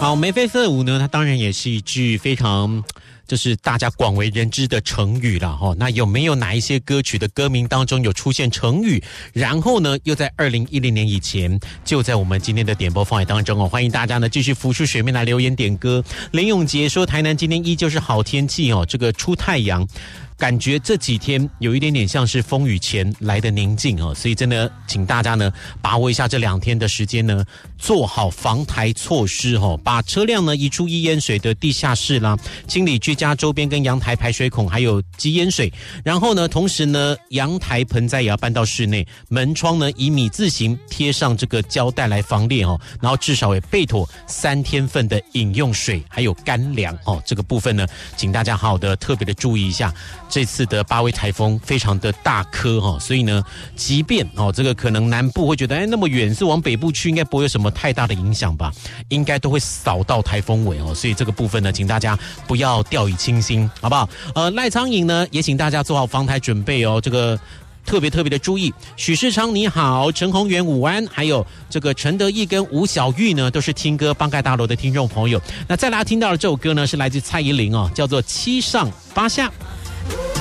好，眉飞色舞呢，它当然也是一句非常就是大家广为人知的成语了哈。那有没有哪一些歌曲的歌名当中有出现成语？然后呢，又在2010年以前就在我们今天的点播范围当中哦。欢迎大家呢继续浮出水面来留言点歌。林永杰说，台南今天依旧是好天气哦，这个出太阳。感觉这几天有一点点像是风雨前来的宁静哦，所以真的请大家呢把握一下这2天的时间呢，做好防台措施哦，把车辆呢移出易淹水的地下室啦，清理居家周边跟阳台排水孔还有积淹水，然后呢，同时呢，阳台盆栽也要搬到室内，门窗呢以米字形贴上这个胶带来防裂哦，然后至少也备妥3天份的饮用水还有干粮哦，这个部分呢，请大家好好的特别的注意一下。这次的8位台风非常的大颗哈，所以呢，即便这个可能南部会觉得那么远是往北部去，应该不会有什么太大的影响吧，应该都会扫到台风尾哦，所以这个部分呢，请大家不要掉以轻心，好不好？赖苍蝇呢，也请大家做好防台准备哦，这个。特别的注意，许世昌你好，陈宏源午安，还有这个陈德义跟吴小玉呢，都是听歌帮盖大楼的听众朋友。那再来听到的这首歌呢，是来自蔡依林哦，叫做《七上八下》。